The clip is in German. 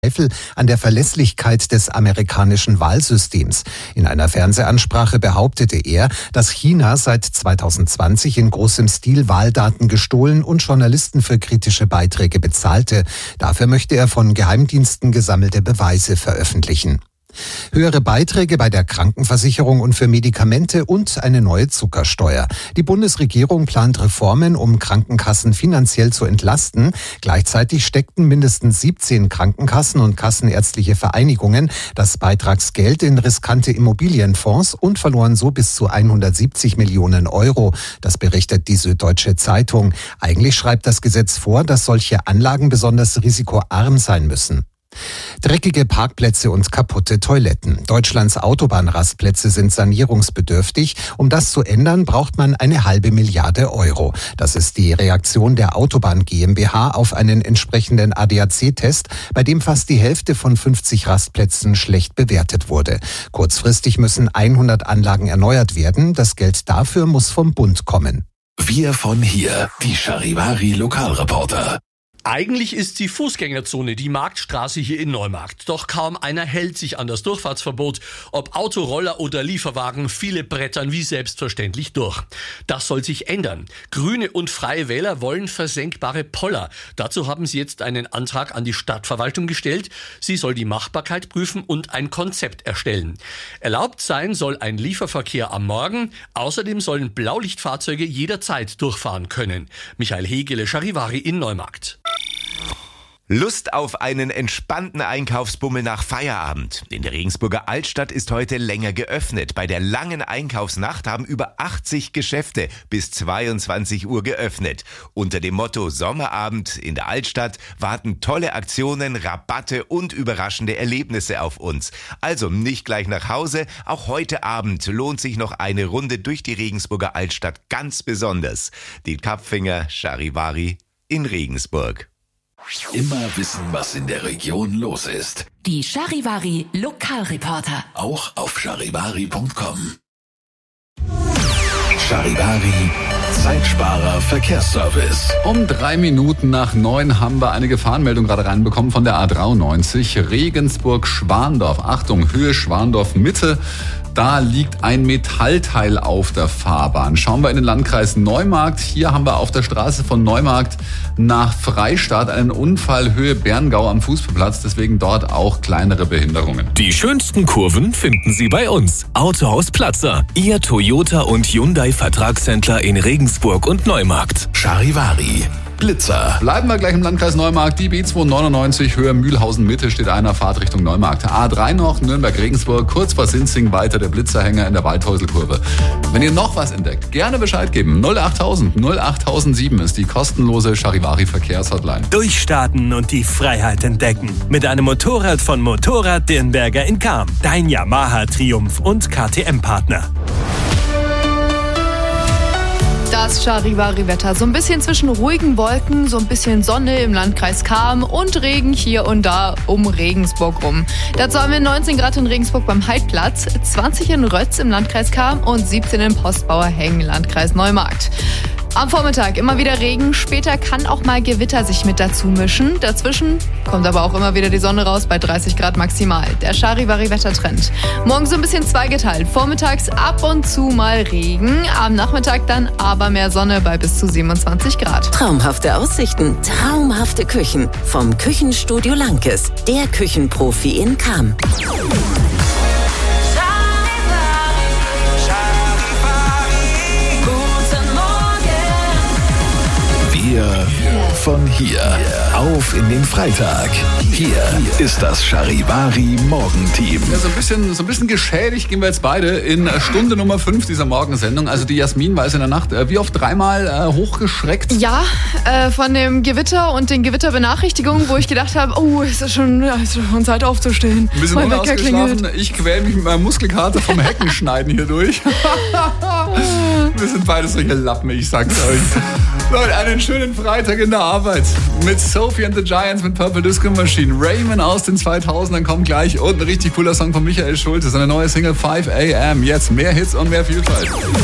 Zweifel an der Verlässlichkeit des amerikanischen Wahlsystems. In einer Fernsehansprache behauptete er, dass China seit 2020 in großem Stil Wahldaten gestohlen und Journalisten für kritische Beiträge bezahlte. Dafür möchte er von Geheimdiensten gesammelte Beweise veröffentlichen. Höhere Beiträge bei der Krankenversicherung und für Medikamente und eine neue Zuckersteuer. Die Bundesregierung plant Reformen, um Krankenkassen finanziell zu entlasten. Gleichzeitig steckten mindestens 17 Krankenkassen und kassenärztliche Vereinigungen das Beitragsgeld in riskante Immobilienfonds und verloren so bis zu 170 Millionen Euro. Das berichtet die Süddeutsche Zeitung. Eigentlich schreibt das Gesetz vor, dass solche Anlagen besonders risikoarm sein müssen. Dreckige Parkplätze und kaputte Toiletten. Deutschlands Autobahnrastplätze sind sanierungsbedürftig. Um das zu ändern, braucht man 1,5 Milliarde Euro. Das ist die Reaktion der Autobahn GmbH auf einen entsprechenden ADAC-Test, bei dem fast die Hälfte von 50 Rastplätzen schlecht bewertet wurde. Kurzfristig müssen 100 Anlagen erneuert werden. Das Geld dafür muss vom Bund kommen. Wir von hier, die Charivari Lokalreporter. Eigentlich ist die Fußgängerzone die Marktstraße hier in Neumarkt. Doch kaum einer hält sich an das Durchfahrtsverbot. Ob Auto, Roller oder Lieferwagen, viele brettern wie selbstverständlich durch. Das soll sich ändern. Grüne und Freie Wähler wollen versenkbare Poller. Dazu haben sie jetzt einen Antrag an die Stadtverwaltung gestellt. Sie soll die Machbarkeit prüfen und ein Konzept erstellen. Erlaubt sein soll ein Lieferverkehr am Morgen. Außerdem sollen Blaulichtfahrzeuge jederzeit durchfahren können. Michael Hegele, Charivari in Neumarkt. Lust auf einen entspannten Einkaufsbummel nach Feierabend. In der Regensburger Altstadt ist heute länger geöffnet. Bei der langen Einkaufsnacht haben über 80 Geschäfte bis 22 Uhr geöffnet. Unter dem Motto Sommerabend in der Altstadt warten tolle Aktionen, Rabatte und überraschende Erlebnisse auf uns. Also nicht gleich nach Hause, auch heute Abend lohnt sich noch eine Runde durch die Regensburger Altstadt ganz besonders. Die Kapfinger Charivari in Regensburg. Immer wissen, was in der Region los ist. Die Charivari Lokalreporter. Auch auf charivari.com. Charivari Zeitsparer Verkehrsservice. Um 3 Minuten nach 9 haben wir eine Gefahrenmeldung gerade reinbekommen von der A93 Regensburg-Schwandorf. Achtung, Höhe Schwandorf-Mitte. Da liegt ein Metallteil auf der Fahrbahn. Schauen wir in den Landkreis Neumarkt. Hier haben wir auf der Straße von Neumarkt nach Freistadt einen Unfall Höhe Berngau am Fußballplatz. Deswegen dort auch kleinere Behinderungen. Die schönsten Kurven finden Sie bei uns. Autohaus Platzer. Ihr Toyota und Hyundai Vertragshändler in Regensburg und Neumarkt. Charivari Blitzer. Bleiben wir gleich im Landkreis Neumarkt. Die B299 Höhe Mühlhausen Mitte steht einer Fahrtrichtung Neumarkt. A3 noch Nürnberg-Regensburg, kurz vor Sinzing weiter der Blitzerhänger in der Waldhäuselkurve. Wenn ihr noch was entdeckt, gerne Bescheid geben. 08000 08007 ist die kostenlose Charivari Verkehrshotline. Durchstarten und die Freiheit entdecken. Mit einem Motorrad von Motorrad Dirnberger in Cham. Dein Yamaha Triumph und KTM-Partner. Das Charivari-Wetter. So ein bisschen zwischen ruhigen Wolken, so ein bisschen Sonne im Landkreis Cham und Regen hier und da um Regensburg rum. Dazu haben wir 19 Grad in Regensburg beim Heidplatz, 20 in Rötz im Landkreis Cham und 17 in Postbauerhengen, Landkreis Neumarkt. Am Vormittag immer wieder Regen, später kann auch mal Gewitter sich mit dazu mischen. Dazwischen kommt aber auch immer wieder die Sonne raus bei 30 Grad maximal. Der Charivari-Wettertrend. Morgen so ein bisschen zweigeteilt. Vormittags ab und zu mal Regen, am Nachmittag dann aber mehr Sonne bei bis zu 27 Grad. Traumhafte Aussichten, traumhafte Küchen. Vom Küchenstudio Lankes, der Küchenprofi in Cham. Wir von hier. Auf in den Freitag. Hier ist das Charivari Morgenteam. Ja, so ein bisschen geschädigt gehen wir jetzt beide in Stunde Nummer 5 dieser Morgensendung. Also die Jasmin war es in der Nacht wie oft dreimal hochgeschreckt? Ja, von dem Gewitter und den Gewitterbenachrichtigungen, wo ich gedacht habe, oh, ist es schon Zeit aufzustehen. Ein bisschen unausgeschlafen. Ich quäle mich mit meinem Muskelkater vom Heckenschneiden hier durch. Wir sind beide solche Lappen, ich sag's euch. Leute, einen schönen Freitag in der Arbeit. Mit Sophie and the Giants, mit Purple Disco Machine. Raymond aus den 2000ern kommt gleich. Und ein richtig cooler Song von Michael Schulze. Seine neue Single 5 AM. Jetzt mehr Hits und mehr Vielfalt.